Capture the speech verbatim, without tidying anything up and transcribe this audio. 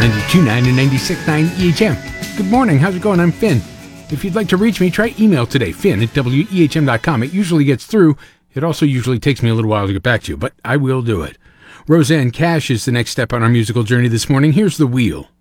ninety-two point nine and ninety-six point nine E H M. Good morning. How's it going? I'm Finn. If you'd like to reach me, try email today, finn at W E H M dot com. It usually gets through. It also usually takes me a little while to get back to you, but I will do it. Rosanne Cash is the next step on our musical journey this morning. Here's The Wheel.